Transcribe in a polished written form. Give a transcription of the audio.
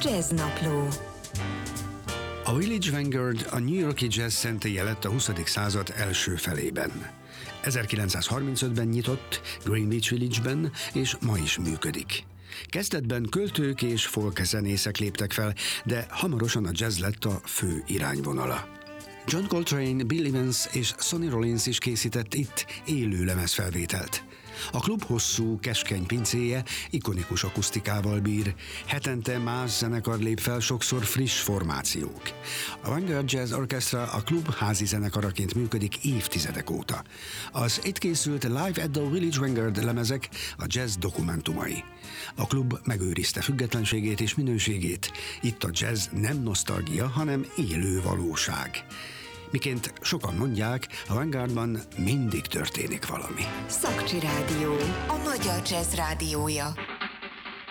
Jazznapló. A Village Vanguard a New York-i jazz szentélye lett a 20. század első felében. 1935-ben nyitott Greenwich Village-ben, és ma is működik. Kezdetben költők és folk zenészek léptek fel, de hamarosan a jazz lett a fő irányvonala. John Coltrane, Bill Evans és Sonny Rollins is készített itt élő lemezfelvételt. A klub hosszú, keskeny pincéje ikonikus akusztikával bír, hetente más zenekar lép fel, sokszor friss formációk. A Vanguard Jazz Orchestra a klub házi zenekaraként működik évtizedek óta. Az itt készült Live at the Village Vanguard lemezek a jazz dokumentumai. A klub megőrizte függetlenségét és minőségét. Itt a jazz nem nosztalgia, hanem élő valóság. Miként sokan mondják, a Vanguardban mindig történik valami. Szakcsi Rádió, a magyar jazz rádiója.